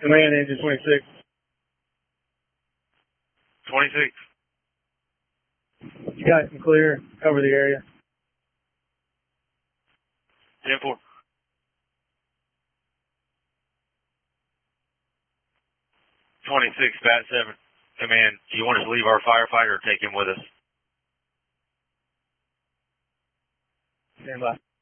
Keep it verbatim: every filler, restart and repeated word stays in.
Command engine twenty-six. twenty-six. You got it clear. Cover the area. ten four. twenty-six, Bat seven. Command, do you want us to leave our firefighter or take him with us? Stand by.